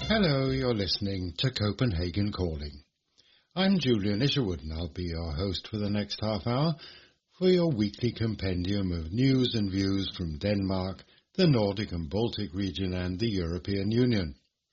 Hello, you're listening to Copenhagen Calling. I'm Julian Isherwood and I'll be your host for the next half hour for your weekly compendium of news and views from Denmark, the Nordic and Baltic region and the European Union.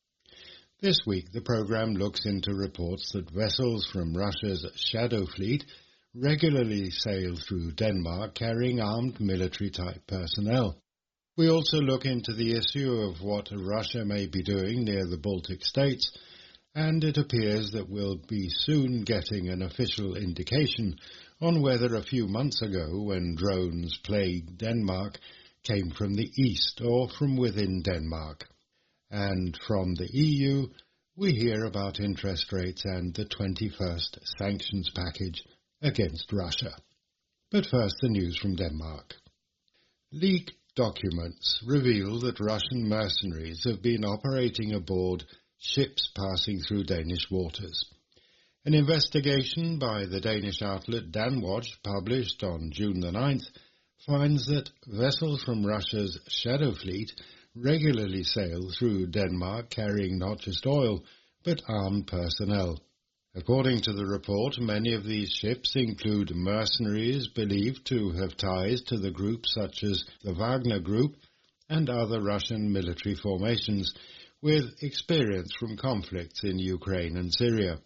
This week the programme looks into reports that vessels from Russia's Shadow Fleet regularly sail through Denmark carrying armed military-type personnel. We also look into the issue of what Russia may be doing near the Baltic states, and it appears that we'll be soon getting an official indication on whether a few months ago, when drones plagued Denmark, came from the east or from within Denmark. And from the EU, we hear about interest rates and the 21st sanctions package against Russia. But first, the news from Denmark. Leaked documents reveal that Russian mercenaries have been operating aboard ships passing through Danish waters. An investigation by the Danish outlet Danwatch, published on June the 9th, finds that vessels from Russia's Shadow Fleet regularly sail through Denmark carrying not just oil, but armed personnel. According to the report, many of these ships include mercenaries believed to have ties to the groups such as the Wagner Group and other Russian military formations with experience from conflicts in Ukraine and Syria.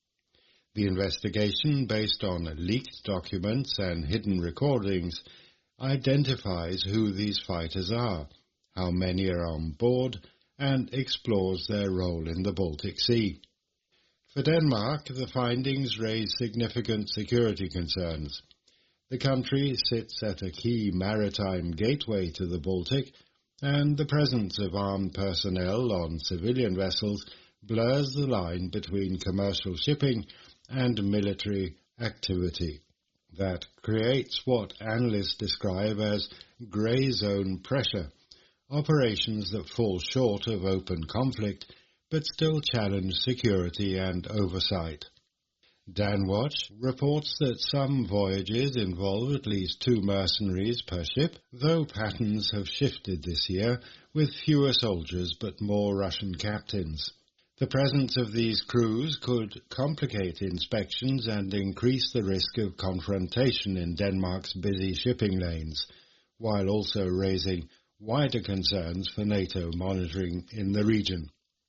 The investigation, based on leaked documents and hidden recordings, identifies who these fighters are, how many are on board, and explores their role in the Baltic Sea. For Denmark, the findings raise significant security concerns. The country sits at a key maritime gateway to the Baltic, and the presence of armed personnel on civilian vessels blurs the line between commercial shipping and military activity. That creates what analysts describe as grey zone pressure, operations that fall short of open conflict but still challenge security and oversight. Danwatch reports that some voyages involve at least 2 mercenaries per ship, though patterns have shifted this year, with fewer soldiers but more Russian captains. The presence of these crews could complicate inspections and increase the risk of confrontation in Denmark's busy shipping lanes, while also raising wider concerns for NATO monitoring in the region.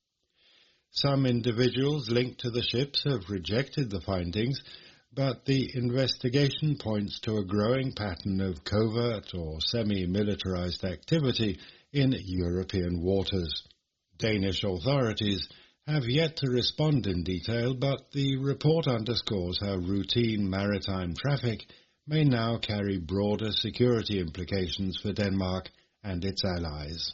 Some individuals linked to the ships have rejected the findings, but the investigation points to a growing pattern of covert or semi-militarized activity in European waters. Danish authorities have yet to respond in detail, but the report underscores how routine maritime traffic may now carry broader security implications for Denmark and its allies.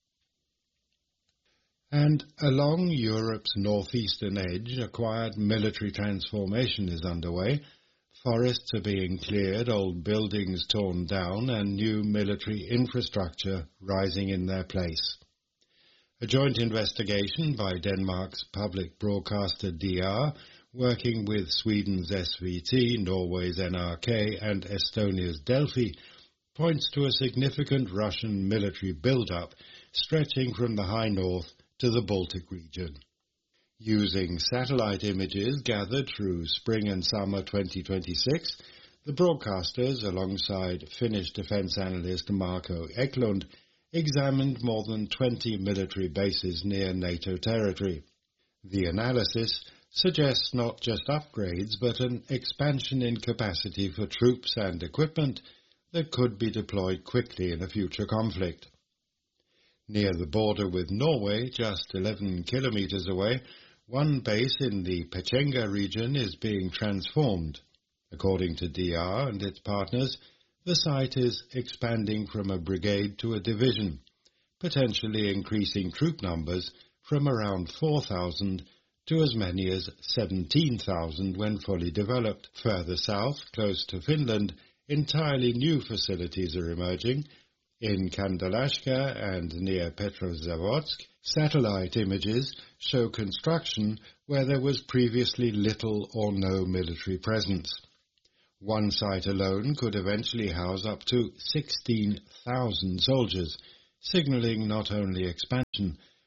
And along Europe's northeastern edge, a quiet military transformation is underway. Forests are being cleared, old buildings torn down, and new military infrastructure rising in their place. A joint investigation by Denmark's public broadcaster DR, working with Sweden's SVT, Norway's NRK, and Estonia's Delphi, points to a significant Russian military build-up stretching from the high north to the Baltic region. Using satellite images gathered through spring and summer 2026, the broadcasters, alongside Finnish defence analyst Marko Eklund, examined more than 20 military bases near NATO territory. The analysis suggests not just upgrades, but an expansion in capacity for troops and equipment that could be deployed quickly in a future conflict. Near the border with Norway, just 11 kilometers away, one base in the Pechenga region is being transformed. According to DR and its partners, the site is expanding from a brigade to a division, potentially increasing troop numbers from around 4,000 to as many as 17,000 when fully developed. Further south, close to Finland, entirely new facilities are emerging. In Kandalashka and near Petrozavodsk, satellite images show construction where there was previously little or no military presence. One site alone could eventually house up to 16,000 soldiers, signalling not only expansion,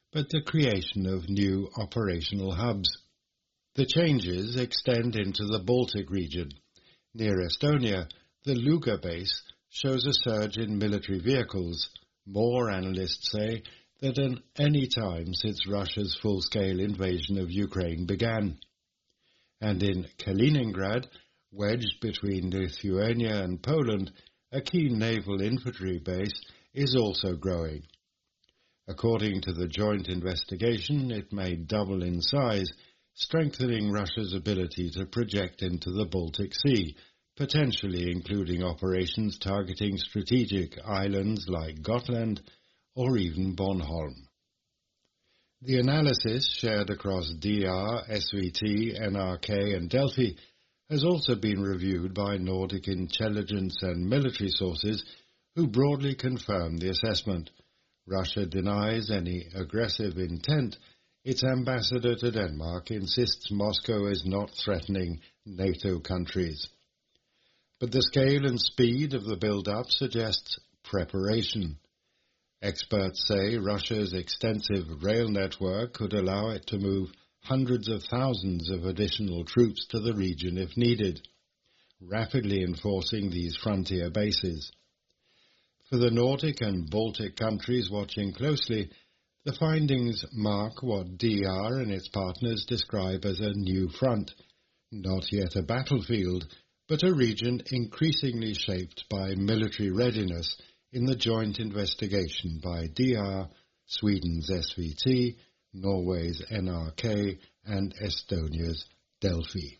but the creation of new operational hubs. The changes extend into the Baltic region. Near Estonia, the Luga base shows a surge in military vehicles, more analysts say than at any time since Russia's full-scale invasion of Ukraine began. And in Kaliningrad, wedged between Lithuania and Poland, a key naval infantry base is also growing. According to the joint investigation, it may double in size, strengthening Russia's ability to project into the Baltic Sea, potentially including operations targeting strategic islands like Gotland or even Bornholm. The analysis shared across DR, SVT, NRK and Delphi has also been reviewed by Nordic intelligence and military sources who broadly confirm the assessment. Russia denies any aggressive intent. Its ambassador to Denmark insists Moscow is not threatening NATO countries. But the scale and speed of the build-up suggests preparation. Experts say Russia's extensive rail network could allow it to move hundreds of thousands of additional troops to the region if needed, rapidly enforcing these frontier bases. For the Nordic and Baltic countries watching closely, the findings mark what DR and its partners describe as a new front, not yet a battlefield, but a region increasingly shaped by military readiness in the joint investigation by DR, Sweden's SVT, Norway's NRK, and Estonia's Delphi.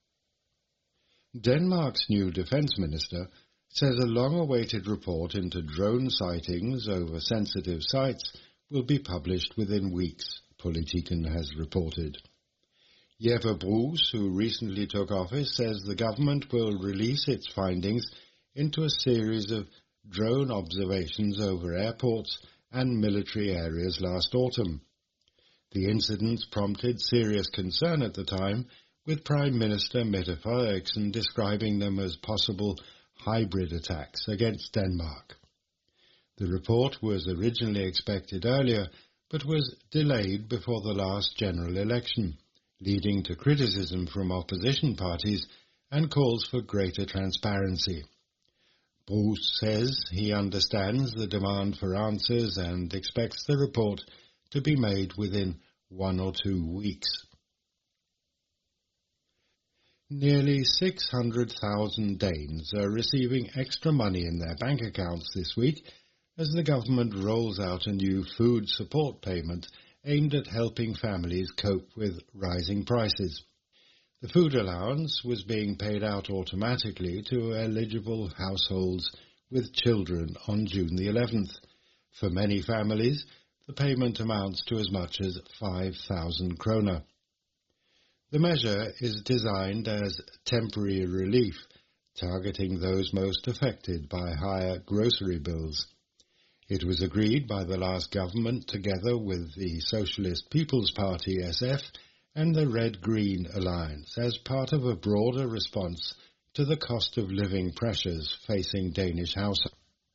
Denmark's new defence minister says a long-awaited report into drone sightings over sensitive sites will be published within weeks, Politiken has reported. Jeppe Bruus, who recently took office, says the government will release its findings into a series of drone observations over airports and military areas last autumn. The incidents prompted serious concern at the time, with Prime Minister Mette Frederiksen describing them as possible hybrid attacks against Denmark. The report was originally expected earlier, but was delayed before the last general election, leading to criticism from opposition parties and calls for greater transparency. Bruus says he understands the demand for answers and expects the report to be made within 1 or 2 weeks. Nearly 600,000 Danes are receiving extra money in their bank accounts this week as the government rolls out a new food support payment aimed at helping families cope with rising prices. The food allowance was being paid out automatically to eligible households with children on June the 11th. For many families, the payment amounts to as much as 5,000 kroner. The measure is designed as temporary relief, targeting those most affected by higher grocery bills. It was agreed by the last government together with the Socialist People's Party SF and the Red-Green Alliance as part of a broader response to the cost of living pressures facing Danish households.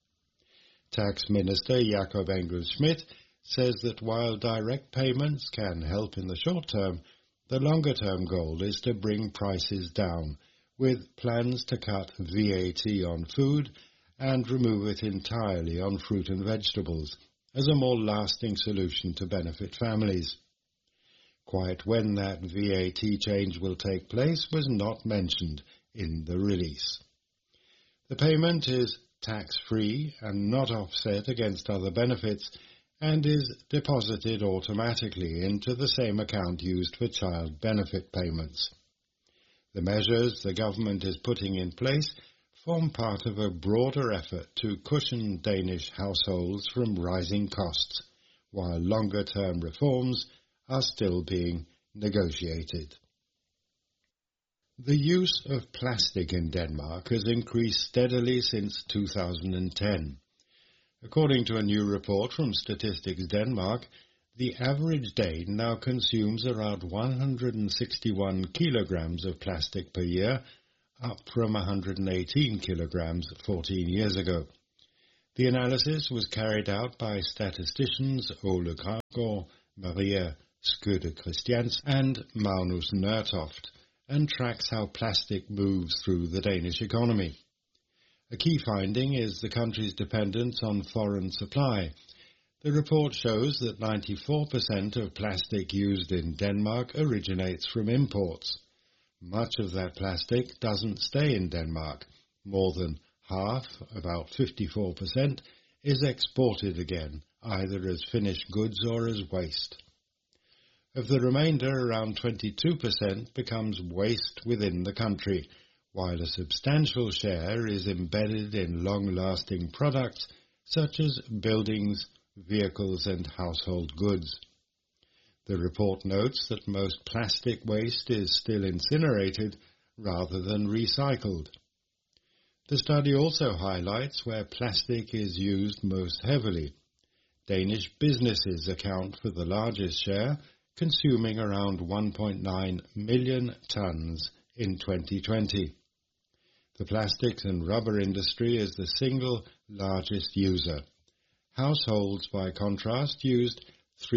Tax Minister Jakob Engel-Schmidt says that while direct payments can help in the short term, the longer-term goal is to bring prices down, with plans to cut VAT on food and remove it entirely on fruit and vegetables as a more lasting solution to benefit families. Quite when that VAT change will take place was not mentioned in the release. The payment is tax-free and not offset against other benefits and is deposited automatically into the same account used for child benefit payments. The measures the government is putting in place form part of a broader effort to cushion Danish households from rising costs, while longer-term reforms are still being negotiated. The use of plastic in Denmark has increased steadily since 2010. According to a new report from Statistics Denmark, the average Dane now consumes around 161 kilograms of plastic per year, up from 118 kilograms 14 years ago. The analysis was carried out by statisticians Ole Kravgaard, Maria Skøde Christians and Magnus Nørtoft, and tracks how plastic moves through the Danish economy. A key finding is the country's dependence on foreign supply. The report shows that 94% of plastic used in Denmark originates from imports. Much of that plastic doesn't stay in Denmark. More than half, about 54%, is exported again, either as finished goods or as waste. Of the remainder, around 22% becomes waste within the country, while a substantial share is embedded in long-lasting products such as buildings, vehicles and household goods. The report notes that most plastic waste is still incinerated rather than recycled. The study also highlights where plastic is used most heavily. Danish businesses account for the largest share, consuming around 1.9 million tons in 2020. The plastics and rubber industry is the single largest user. Households, by contrast, used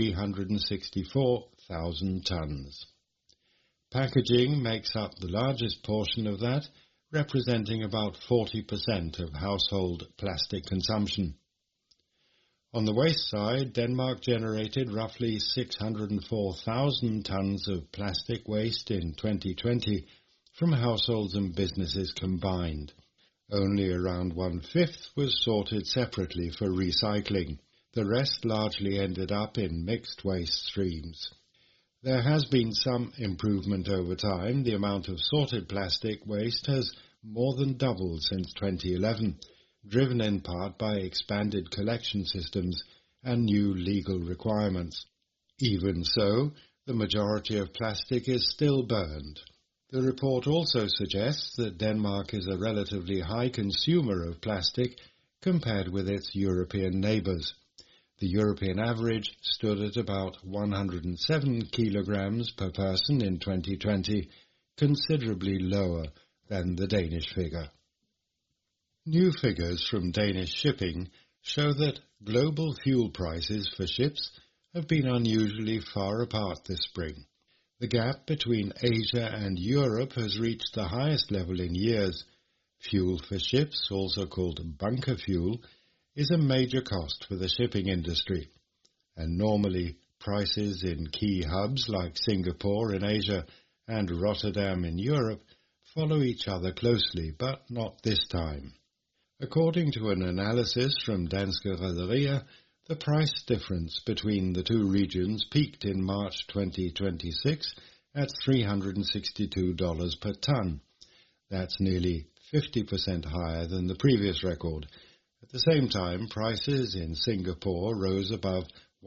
364,000 tons. Packaging makes up the largest portion of that, representing about 40% of household plastic consumption. On the waste side, Denmark generated roughly 604,000 tons of plastic waste in 2020 from households and businesses combined. Only around 1/5 was sorted separately for recycling. The rest largely ended up in mixed waste streams. There has been some improvement over time. The amount of sorted plastic waste has more than doubled since 2011, driven in part by expanded collection systems and new legal requirements. Even so, the majority of plastic is still burned. The report also suggests that Denmark is a relatively high consumer of plastic compared with its European neighbours. The European average stood at about 107 kilograms per person in 2020, considerably lower than the Danish figure. New figures from Danish shipping show that global fuel prices for ships have been unusually far apart this spring. The gap between Asia and Europe has reached the highest level in years. Fuel for ships, also called bunker fuel, is a major cost for the shipping industry, and normally prices in key hubs like Singapore in Asia and Rotterdam in Europe follow each other closely, but not this time. According to an analysis from Danske Rederier, the price difference between the two regions peaked in March 2026 at $362 per ton. That's nearly 50% higher than the previous record. At the same time, prices in Singapore rose above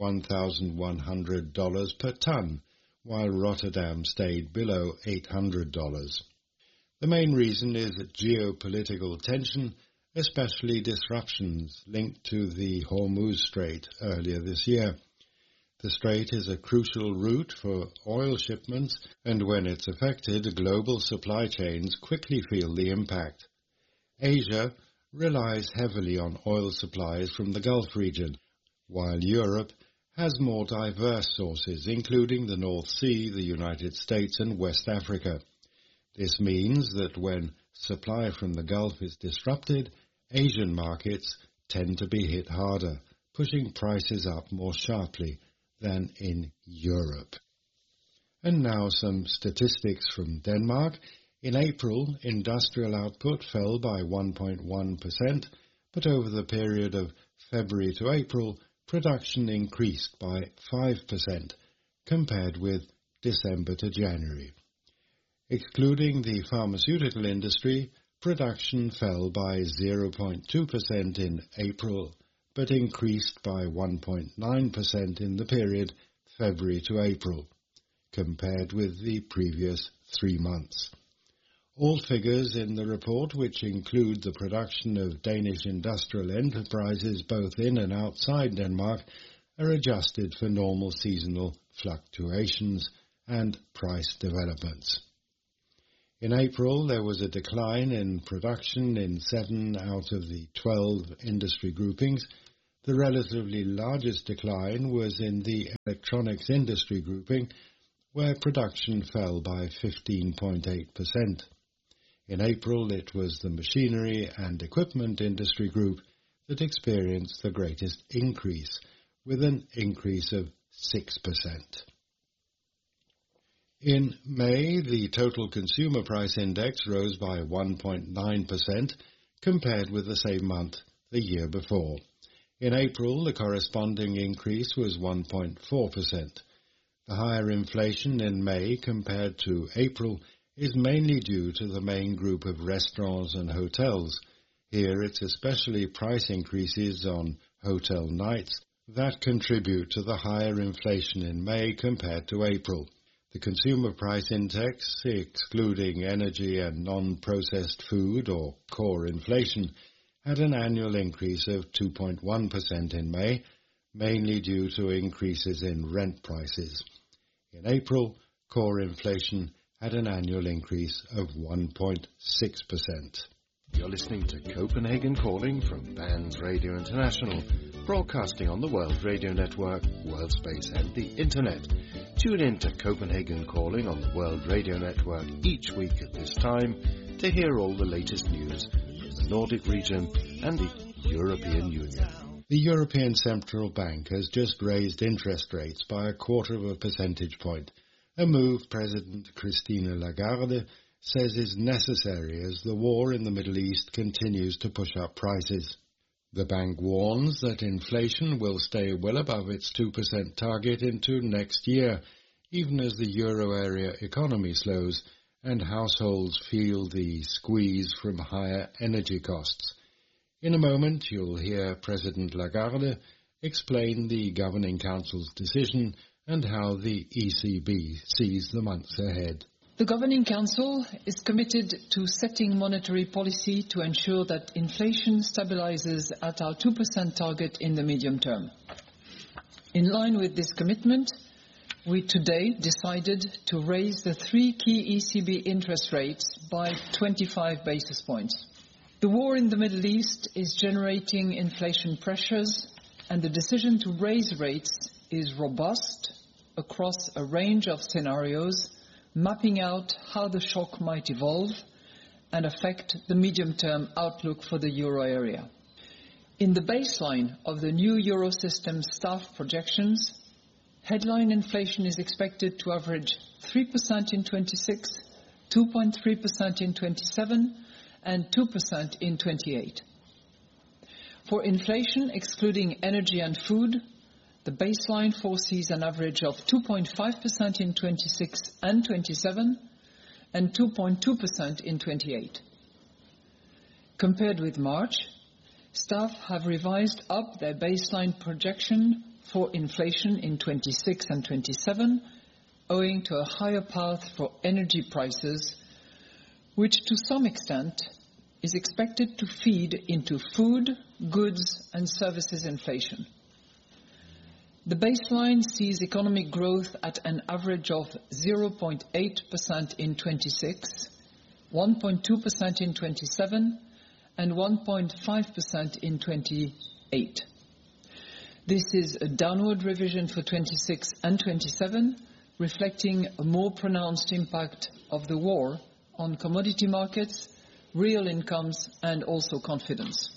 $1,100 per ton, while Rotterdam stayed below $800. The main reason is geopolitical tension, especially disruptions linked to the Hormuz Strait earlier this year. The strait is a crucial route for oil shipments, and when it's affected, global supply chains quickly feel the impact. Asia relies heavily on oil supplies from the Gulf region, while Europe has more diverse sources, including the North Sea, the United States, and West Africa. This means that when supply from the Gulf is disrupted, Asian markets tend to be hit harder, pushing prices up more sharply than in Europe. And now some statistics from Denmark. In April, industrial output fell by 1.1%, but over the period of February to April, production increased by 5% compared with December to January. Excluding the pharmaceutical industry, production fell by 0.2% in April, but increased by 1.9% in the period February to April, compared with the previous 3 months. All figures in the report, which include the production of Danish industrial enterprises both in and outside Denmark, are adjusted for normal seasonal fluctuations and price developments. In April, there was a decline in production in 7 out of the 12 industry groupings, The relatively largest decline was in the electronics industry grouping, where production fell by 15.8%. In April, it was the machinery and equipment industry group that experienced the greatest increase, with an increase of 6%. In May, the total consumer price index rose by 1.9% compared with the same month the year before. In April, the corresponding increase was 1.4%. The higher inflation in May compared to April is mainly due to the main group of restaurants and hotels. Here it's especially price increases on hotel nights that contribute to the higher inflation in May compared to April. The consumer price index, excluding energy and non-processed food or core inflation, had an annual increase of 2.1% in May, mainly due to increases in rent prices. In April, core inflation had an annual increase of 1.6%. You're listening to Copenhagen Calling from Bands Radio International, broadcasting on the World Radio Network, Worldspace and the Internet. Tune in to Copenhagen Calling on the World Radio Network each week at this time to hear all the latest news from the Nordic region and the European Union. The European Central Bank has just raised interest rates by 0.25 percentage point, a move President Christine Lagarde says is necessary as the war in the Middle East continues to push up prices. The bank warns that inflation will stay well above its 2% target into next year, even as the euro area economy slows and households feel the squeeze from higher energy costs. In a moment, you'll hear President Lagarde explain the Governing Council's decision and how the ECB sees the months ahead. The Governing Council is committed to setting monetary policy to ensure that inflation stabilizes at our 2% target in the medium term. In line with this commitment, we today decided to raise the 3 key ECB interest rates by 25 basis points. The war in the Middle East is generating inflation pressures, and the decision to raise rates is robust across a range of scenarios, mapping out how the shock might evolve and affect the medium-term outlook for the euro area. In the baseline of the new Eurosystem staff projections, headline inflation is expected to average 3% in 26, 2.3% in 27, and 2% in 28. For inflation excluding energy and food, the baseline foresees an average of 2.5% in 26 and 27 and 2.2% in 28. Compared with March, staff have revised up their baseline projection for inflation in 26 and 27, owing to a higher path for energy prices, which to some extent is expected to feed into food, goods and services inflation. The baseline sees economic growth at an average of 0.8% in 26, 1.2% in 27, and 1.5% in 28. This is a downward revision for 26 and 27, reflecting a more pronounced impact of the war on commodity markets, real incomes, and also confidence.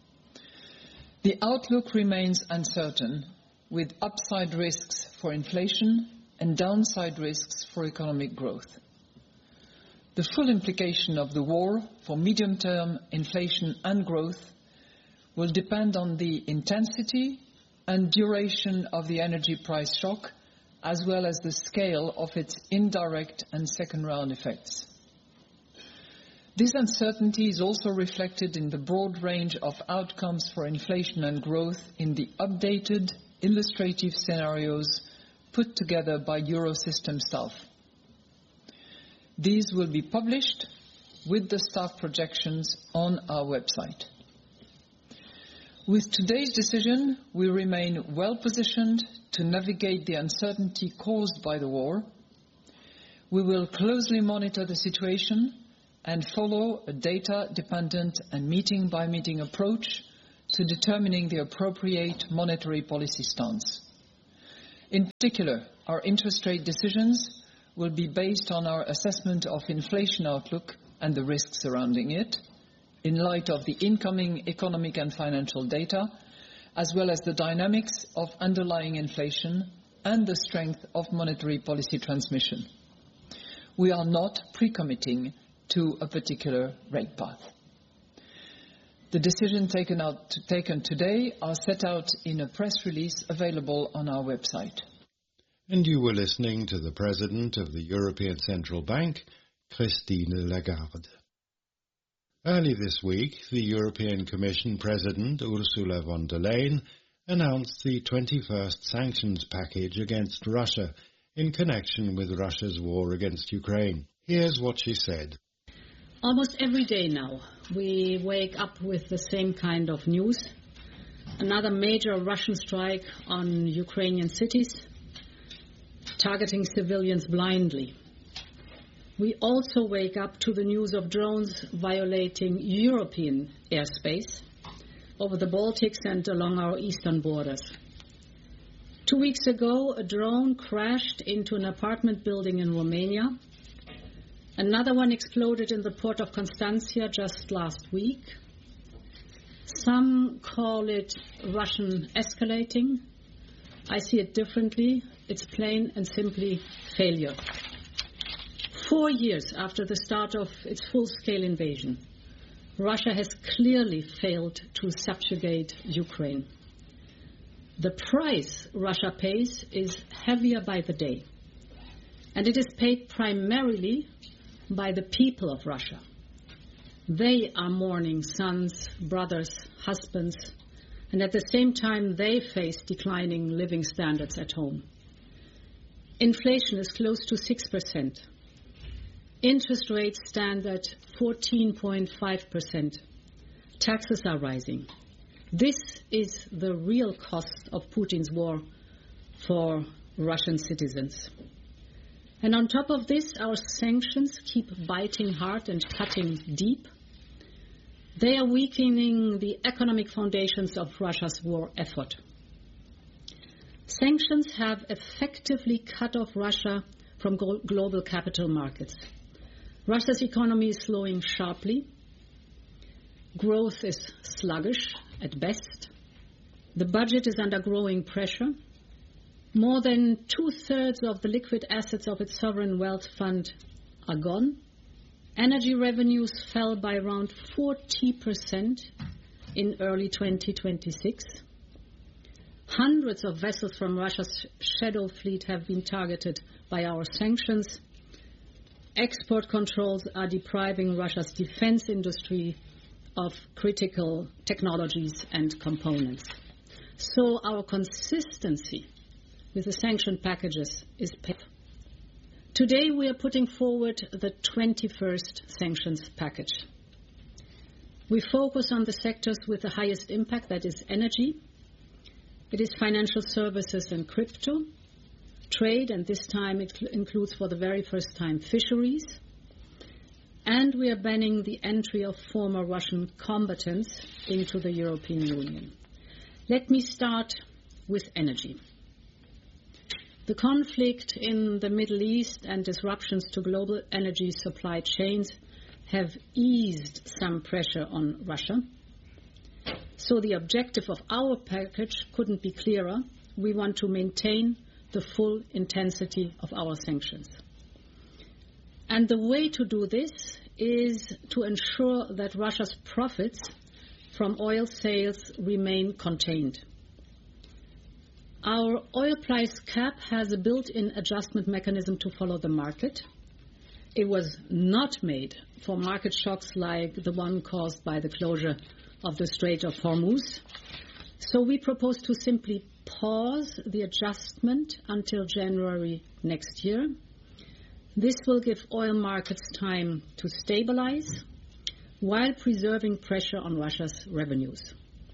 The outlook remains uncertain, with upside risks for inflation and downside risks for economic growth. The full implication of the war for medium-term inflation and growth will depend on the intensity and duration of the energy price shock, as well as the scale of its indirect and second-round effects. This uncertainty is also reflected in the broad range of outcomes for inflation and growth in the updated illustrative scenarios put together by Eurosystem staff. These will be published with the staff projections on our website. With today's decision, we remain well positioned to navigate the uncertainty caused by the war. We will closely monitor the situation and follow a data-dependent and meeting-by-meeting approach to determining the appropriate monetary policy stance. In particular, our interest rate decisions will be based on our assessment of inflation outlook and the risks surrounding it, in light of the incoming economic and financial data, as well as the dynamics of underlying inflation and the strength of monetary policy transmission. We are not pre-committing to a particular rate path. The decisions taken today are set out in a press release available on our website. And you were listening to the President of the European Central Bank, Christine Lagarde. Early this week, the European Commission President Ursula von der Leyen announced the 21st sanctions package against Russia in connection with Russia's war against Ukraine. Here's what she said. Almost every day now, we wake up with the same kind of news. Another major Russian strike on Ukrainian cities, targeting civilians blindly. We also wake up to the news of drones violating European airspace over the Baltics and along our eastern borders. 2 weeks ago, a drone crashed into an apartment building in Romania. Another one exploded in the port of Constantia just last week. Some call it Russian escalating. I see it differently. It's plain and simply failure. 4 years after the start of its full-scale invasion, Russia has clearly failed to subjugate Ukraine. The price Russia pays is heavier by the day, and it is paid primarily by the people of Russia. They are mourning sons, brothers, husbands, and at the same time they face declining living standards at home. Inflation is close to 6%. Interest rates stand at 14.5%. Taxes are rising. This is the real cost of Putin's war for Russian citizens. And on top of this, our sanctions keep biting hard and cutting deep. They are weakening the economic foundations of Russia's war effort. Sanctions have effectively cut off Russia from global capital markets. Russia's economy is slowing sharply. Growth is sluggish at best. The budget is under growing pressure. More than 2/3 of the liquid assets of its sovereign wealth fund are gone. Energy revenues fell by around 40% in early 2026. Hundreds of vessels from Russia's shadow fleet have been targeted by our sanctions. Export controls are depriving Russia's defense industry of critical technologies and components. So our consistency with the sanction packages is paid. Today we are putting forward the 21st sanctions package. We focus on the sectors with the highest impact, that is energy. It is financial services and crypto. Trade, and this time it includes for the very first time fisheries. And we are banning the entry of former Russian combatants into the European Union. Let me start with energy. The conflict in the Middle East and disruptions to global energy supply chains have eased some pressure on Russia. So the objective of our package couldn't be clearer. We want to maintain the full intensity of our sanctions. And the way to do this is to ensure that Russia's profits from oil sales remain contained. Our oil price cap has a built-in adjustment mechanism to follow the market. It was not made for market shocks like the one caused by the closure of the Strait of Hormuz. So we propose to simply pause the adjustment until January next year. This will give oil markets time to stabilize while preserving pressure on Russia's revenues.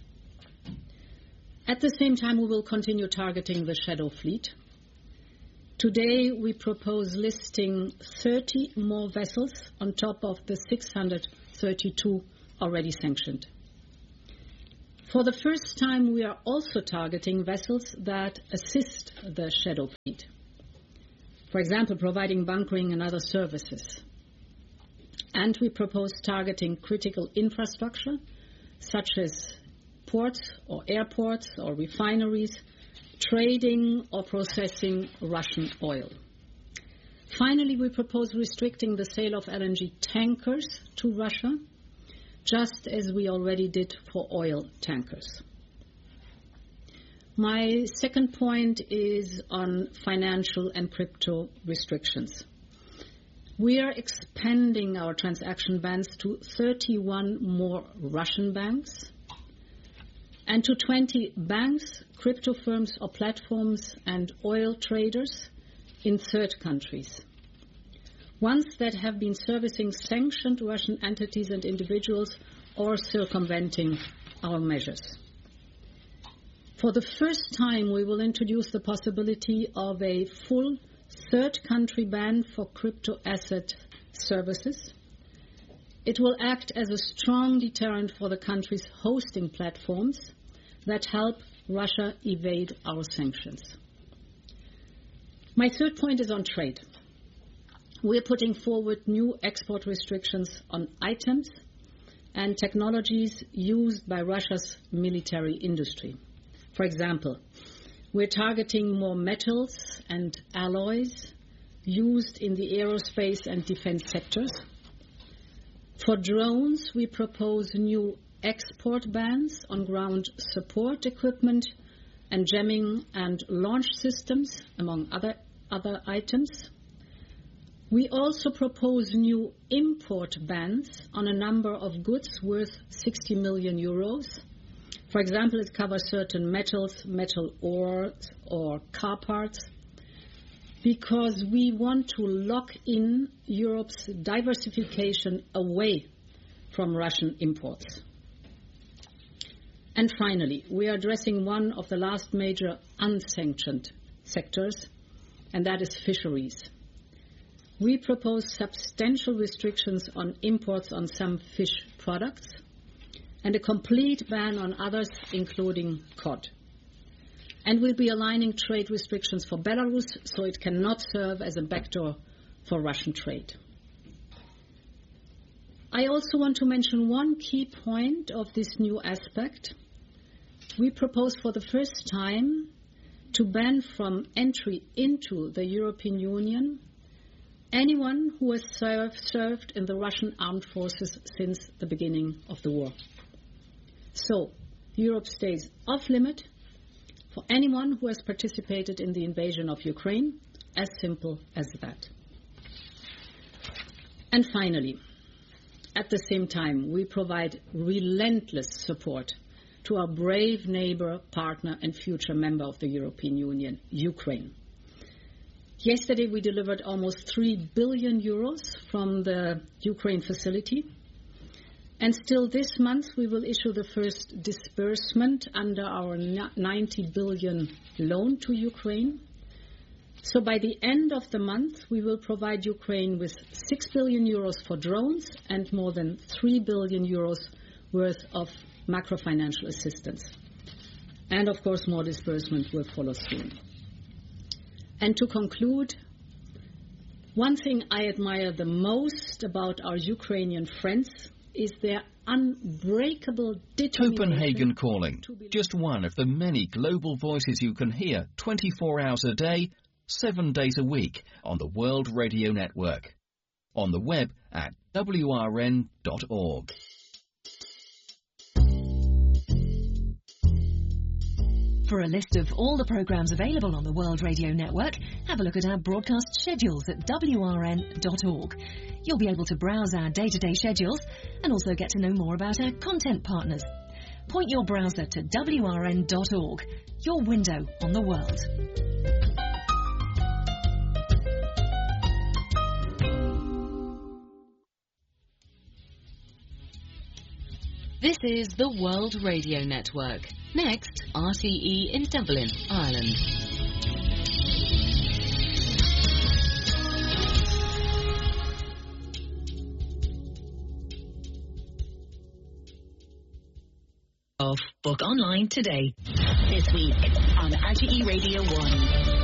At the same time, we will continue targeting the shadow fleet. Today, we propose listing 30 more vessels on top of the 632 already sanctioned. For the first time, we are also targeting vessels that assist the shadow fleet. For example, providing bunkering and other services. And we propose targeting critical infrastructure, such as ports or airports or refineries, trading or processing Russian oil. Finally, we propose restricting the sale of LNG tankers to Russia, just as we already did for oil tankers. My second point is on financial and crypto restrictions. We are expanding our transaction bans to 31 more Russian banks and to 20 banks, crypto firms or platforms and oil traders in third countries, ones that have been servicing sanctioned Russian entities and individuals or circumventing our measures. For the first time, we will introduce the possibility of a full third country ban for crypto asset services. It will act as a strong deterrent for the countries hosting platforms that help Russia evade our sanctions. My third point is on trade. We are putting forward new export restrictions on items and technologies used by Russia's military industry. For example, we're targeting more metals and alloys used in the aerospace and defense sectors. For drones, we propose new export bans on ground support equipment and jamming and launch systems, among other items. We also propose new import bans on a number of goods worth 60 million euros. For example, it covers certain metals, metal ores, or car parts, because we want to lock in Europe's diversification away from Russian imports. And finally, we are addressing one of the last major unsanctioned sectors, and that is fisheries. We propose substantial restrictions on imports on some fish products and a complete ban on others, including cod. And we'll be aligning trade restrictions for Belarus so it cannot serve as a backdoor for Russian trade. I also want to mention one key point of this new aspect. We propose for the first time to ban from entry into the European Union anyone who has served in the Russian armed forces since the beginning of the war. So, Europe stays off limit for anyone who has participated in the invasion of Ukraine, as simple as that. And finally, at the same time, we provide relentless support to our brave neighbor, partner, and future member of the European Union, Ukraine. Yesterday, we delivered almost 3 billion euros from the Ukraine facility. And still this month, we will issue the first disbursement under our 90 billion loan to Ukraine. So by the end of the month, we will provide Ukraine with 6 billion euros for drones and more than 3 billion euros worth of macro-financial assistance. And of course, more disbursement will follow soon. And to conclude, one thing I admire the most about our Ukrainian friends is their unbreakable determination. Copenhagen Calling, just one of the many global voices you can hear 24 hours a day, 7 days a week on the World Radio Network. On the web at wrn.org. For a list of all the programmes available on the World Radio Network, have a look at our broadcast schedules at wrn.org. You'll be able to browse our day-to-day schedules and also get to know more about our content partners. Point your browser to wrn.org, your window on the world. This is the World Radio Network. Next, RTE in Dublin, Ireland. yourself. Book online today. This week on RTE Radio 1.